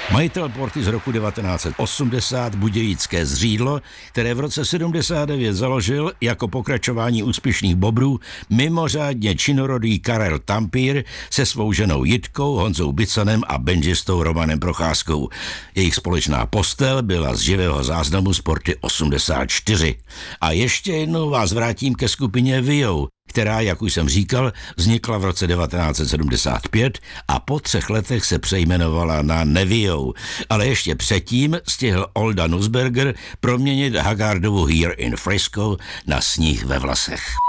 Majitel Porty z roku 1980 Budějické Zřídlo, které v roce 79 založil jako pokračování úspěšných bobrů mimořádně činorodý Karel Tampír se svou ženou Jitkou, Honzou Bicanem a benžistou Romanem Procházkou. Jejich společná postel byla z živého záznamu z Porty 84. A ještě jednou vás vrátím ke skupině Vio, která, jak už jsem říkal, vznikla v roce 1975 a po 3 letech se přejmenovala na Nevio. Ale ještě předtím stihl Olda Nussberger proměnit Haggardovu Here in Frisco na Sníh ve vlasech.